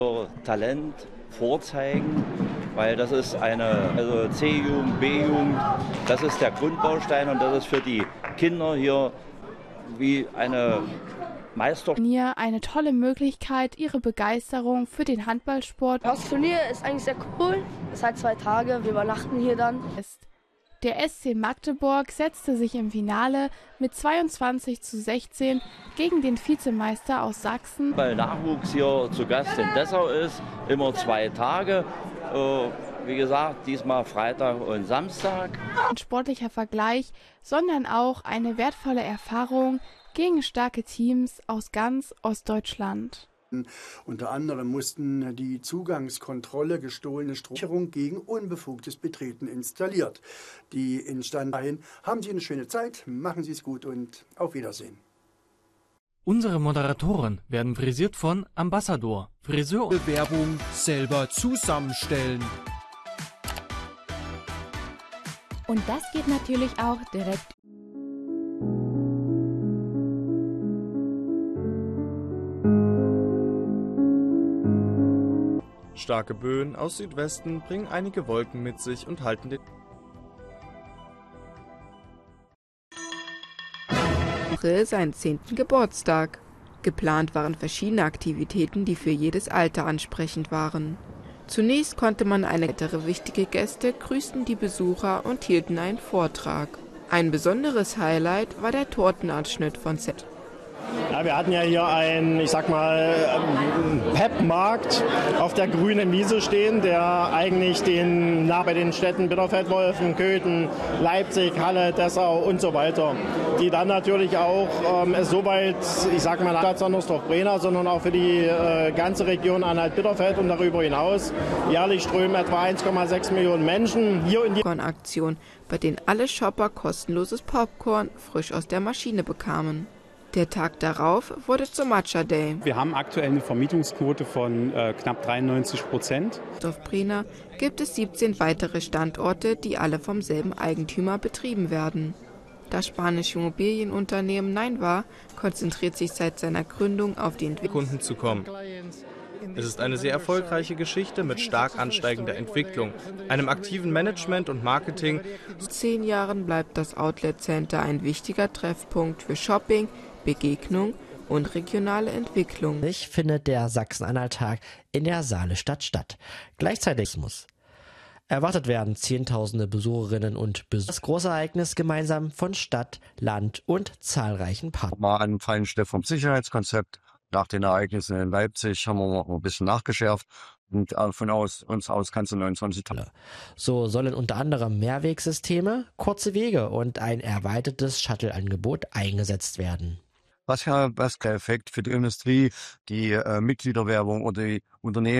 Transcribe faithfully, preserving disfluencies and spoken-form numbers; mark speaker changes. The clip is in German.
Speaker 1: Talent vorzeigen, weil das ist eine also C-Jugend, B-Jugend, das ist der Grundbaustein und das ist für die Kinder hier wie eine Meister.
Speaker 2: Hier eine tolle Möglichkeit, ihre Begeisterung für den Handballsport.
Speaker 3: Das Turnier ist eigentlich sehr cool. Es ist halt zwei Tage, wir übernachten hier dann.
Speaker 2: Der S C Magdeburg setzte sich im Finale mit zweiundzwanzig zu sechzehn gegen den Vizemeister aus Sachsen.
Speaker 1: Weil Nachwuchs hier zu Gast in Dessau ist, immer zwei Tage. Äh, wie gesagt, diesmal Freitag und Samstag.
Speaker 2: Ein sportlicher Vergleich, sondern auch eine wertvolle Erfahrung gegen starke Teams aus ganz Ostdeutschland.
Speaker 4: Unter anderem mussten die Zugangskontrolle gestohlene Sicherung gegen unbefugtes Betreten installiert. Die Instandhalten haben Sie eine schöne Zeit, machen Sie es gut und auf Wiedersehen.
Speaker 5: Unsere Moderatoren werden frisiert von Ambassador, Friseur.
Speaker 6: Werbung selber zusammenstellen.
Speaker 7: Und das geht natürlich auch direkt.
Speaker 8: Starke Böen aus Südwesten bringen einige Wolken mit sich und halten den
Speaker 9: April seinen zehnten Geburtstag. Geplant waren verschiedene Aktivitäten, die für jedes Alter ansprechend waren. Zunächst konnte man eine weitere wichtige Gäste grüßten die Besucher und hielten einen Vortrag. Ein besonderes Highlight war der Tortenanschnitt von Z.
Speaker 10: Ja, wir hatten ja hier einen, ich sag mal, Pep-Markt auf der grünen Wiese stehen, der eigentlich den, nah bei den Städten Bitterfeld, Wolfen, Köthen, Leipzig, Halle, Dessau und so weiter, die dann natürlich auch ähm, es soweit, ich sag mal, nicht Sandersdorf-Brenner, sondern auch für die äh, ganze Region Anhalt-Bitterfeld und darüber hinaus. Jährlich strömen etwa eins Komma sechs Millionen Menschen hier in die
Speaker 9: Aktion, bei denen alle Shopper kostenloses Popcorn frisch aus der Maschine bekamen. Der Tag darauf wurde zum Matcha Day.
Speaker 11: Wir haben aktuell eine Vermietungsquote von äh, knapp dreiundneunzig Prozent.
Speaker 9: Auf Brenner gibt es siebzehn weitere Standorte, die alle vom selben Eigentümer betrieben werden. Das spanische Immobilienunternehmen Neinvar konzentriert sich seit seiner Gründung auf die Entwicklung
Speaker 8: Kunden zu kommen. Es ist eine sehr erfolgreiche Geschichte mit stark ansteigender Entwicklung, einem aktiven Management und Marketing.
Speaker 9: In zehn Jahren bleibt das Outlet Center ein wichtiger Treffpunkt für Shopping, Begegnung und regionale Entwicklung.
Speaker 12: Ich findet der Sachsen-Anhalt-Tag in der Saalestadt statt. Gleichzeitig muss erwartet werden Zehntausende Besucherinnen und Besucher. Das große Ereignis gemeinsam von Stadt, Land und zahlreichen Partnern.
Speaker 13: Mal anfallen vom Sicherheitskonzept. Nach den Ereignissen in Leipzig haben wir noch ein bisschen nachgeschärft. Und von aus, uns aus kannst du neunundzwanzig Tage.
Speaker 12: So sollen unter anderem Mehrwegsysteme, kurze Wege und ein erweitertes Shuttle-Angebot eingesetzt werden.
Speaker 13: Was ja was der Effekt für die Industrie, die äh, Mitgliederwerbung oder die Unternehmen